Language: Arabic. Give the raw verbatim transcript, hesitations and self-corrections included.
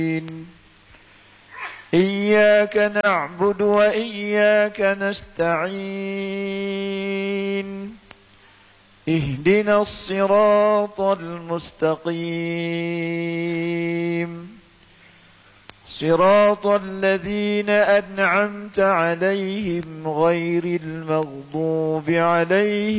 إياك نعبد وإياك نستعين اهدنا الصراط المستقيم صراط الذين أنعمت عليهم غير المغضوب عليهم